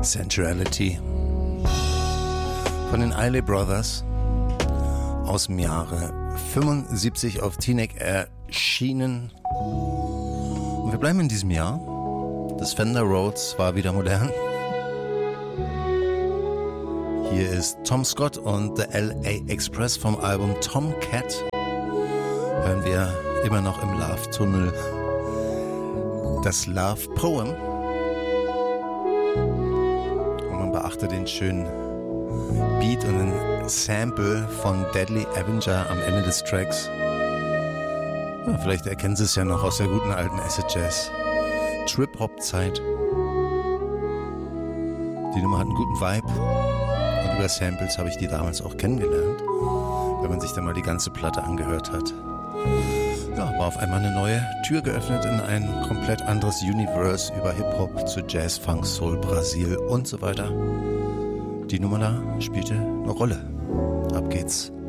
Sensuality von den Isley Brothers aus dem Jahre 75 auf Teaneck erschienen. Und wir bleiben in diesem Jahr. Das Fender Rhodes war wieder modern. Hier ist Tom Scott und The LA Express vom Album Tomcat. Hören wir immer noch im Love-Tunnel das Love Poem. Und man beachte den schönen Beat und den Sample von Deadly Avenger am Ende des Tracks. Ja, vielleicht erkennen Sie es ja noch aus der guten alten Acid Jazz Trip-Hop-Zeit. Die Nummer hat einen guten Vibe und über Samples habe ich die damals auch kennengelernt, wenn man sich dann mal die ganze Platte angehört hat. Ja, war auf einmal eine neue Tür geöffnet in ein komplett anderes Universe über Hip-Hop zu Jazz, Funk, Soul, Brasil und so weiter. Die Nummer da spielte eine Rolle. Ab geht's.